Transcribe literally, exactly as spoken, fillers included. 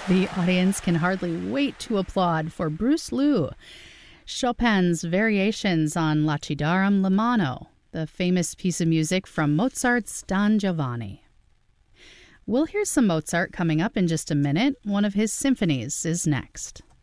The audience can hardly wait to applaud for Bruce Lou. Chopin's Variations on Lacidarum Lamano, the famous piece of music from Mozart's Don Giovanni. We'll hear some Mozart coming up in just a minute. One of his symphonies is next.